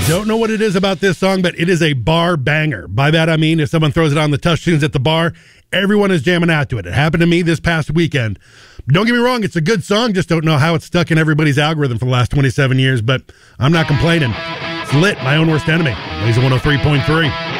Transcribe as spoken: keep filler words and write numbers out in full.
Don't know what it is about this song, but it is a bar banger. By that I mean if someone throws it on the touch tunes at the bar, everyone is jamming out to it. It happened to me this past weekend. Don't get me wrong, it's a good song, just don't know how it's stuck in everybody's algorithm for the last twenty-seven years, but I'm not complaining. It's lit, My Own Worst Enemy. Laser one oh three point three.